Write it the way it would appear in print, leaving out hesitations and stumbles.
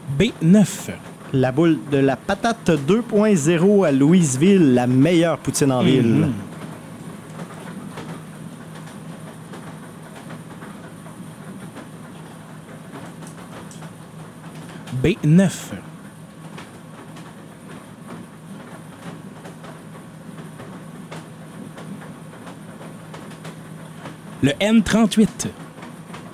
B9. La boule de la patate 2.0 à Louisville, la meilleure poutine en ville. B9. Le N38.